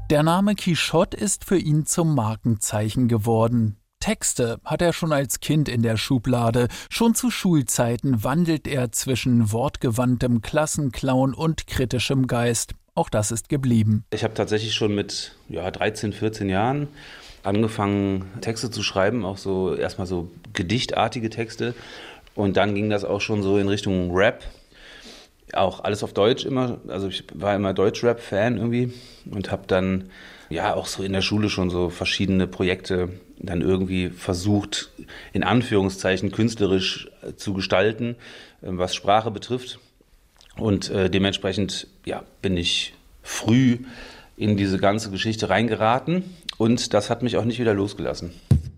Der Name Quichotte ist für ihn zum Markenzeichen geworden. Texte hat er schon als Kind in der Schublade. Schon zu Schulzeiten wandelt er zwischen wortgewandtem Klassenclown und kritischem Geist. Auch das ist geblieben. Ich habe tatsächlich schon mit 13, 14 Jahren angefangen, Texte zu schreiben, auch so erstmal so gedichtartige Texte. Und dann ging das auch schon so in Richtung Rap. Auch alles auf Deutsch immer. Also ich war immer Deutsch-Rap-Fan irgendwie und habe dann auch so in der Schule schon so verschiedene Projekte dann irgendwie versucht, in Anführungszeichen künstlerisch zu gestalten, was Sprache betrifft. Und dementsprechend bin ich früh in diese ganze Geschichte reingeraten und das hat mich auch nicht wieder losgelassen.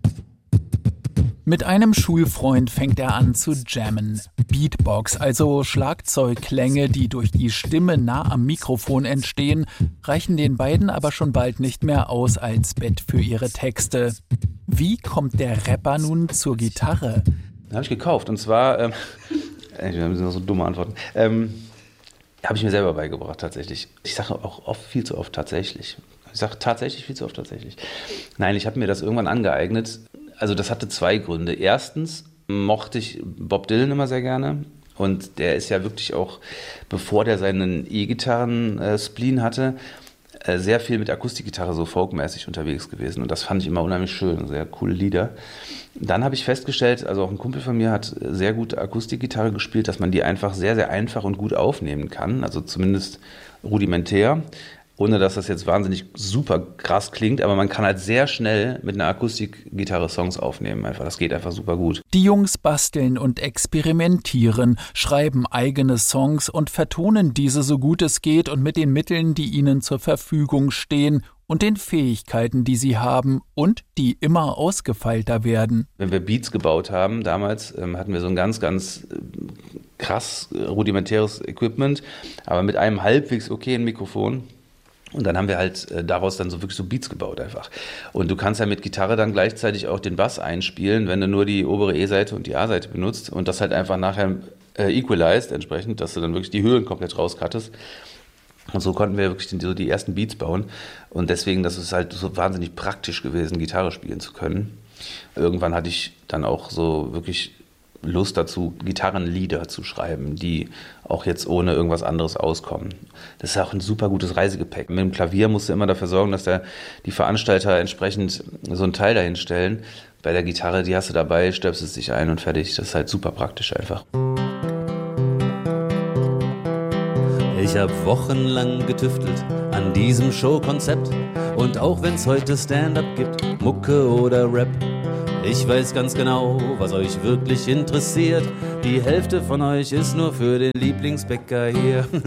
Mit einem Schulfreund fängt er an zu jammen. Beatbox, also Schlagzeugklänge, die durch die Stimme nah am Mikrofon entstehen, reichen den beiden aber schon bald nicht mehr aus als Bett für ihre Texte. Wie kommt der Rapper nun zur Gitarre? Habe ich gekauft und zwar, ich habe so dumme Antworten, habe ich mir selber beigebracht tatsächlich. Ich sage auch viel zu oft tatsächlich. Ich sage tatsächlich viel zu oft tatsächlich. Nein, ich habe mir das irgendwann angeeignet. Also das hatte zwei Gründe. Erstens mochte ich Bob Dylan immer sehr gerne und der ist ja wirklich auch, bevor der seinen E-Gitarren-Spleen hatte, sehr viel mit Akustikgitarre so folkmäßig unterwegs gewesen und das fand ich immer unheimlich schön, sehr coole Lieder. Dann habe ich festgestellt, also auch ein Kumpel von mir hat sehr gut Akustikgitarre gespielt, dass man die einfach sehr, sehr einfach und gut aufnehmen kann, also zumindest rudimentär. Ohne dass das jetzt wahnsinnig super krass klingt, aber man kann halt sehr schnell mit einer Akustikgitarre Songs aufnehmen. Das geht einfach super gut. Die Jungs basteln und experimentieren, schreiben eigene Songs und vertonen diese so gut es geht und mit den Mitteln, die ihnen zur Verfügung stehen und den Fähigkeiten, die sie haben und die immer ausgefeilter werden. Wenn wir Beats gebaut haben, damals hatten wir so ein ganz, ganz krass rudimentäres Equipment, aber mit einem halbwegs okayen Mikrofon. Und dann haben wir halt daraus dann so wirklich so Beats gebaut einfach. Und du kannst ja mit Gitarre dann gleichzeitig auch den Bass einspielen, wenn du nur die obere E-Seite und die A-Seite benutzt und das halt einfach nachher equalized entsprechend, dass du dann wirklich die Höhen komplett rauscuttest. Und so konnten wir wirklich so die ersten Beats bauen. Und deswegen, das ist halt so wahnsinnig praktisch gewesen, Gitarre spielen zu können. Irgendwann hatte ich dann auch so wirklich Lust dazu, Gitarrenlieder zu schreiben, die auch jetzt ohne irgendwas anderes auskommen. Das ist auch ein super gutes Reisegepäck. Mit dem Klavier musst du immer dafür sorgen, dass die Veranstalter entsprechend so ein Teil dahin stellen. Bei der Gitarre, die hast du dabei, stöpselst dich ein und fertig. Das ist halt super praktisch einfach. Ich hab wochenlang getüftelt an diesem Showkonzept und auch wenn's heute Stand-up gibt, Mucke oder Rap, ich weiß ganz genau, was euch wirklich interessiert. Die Hälfte von euch ist nur für den Lieblingsbäcker hier.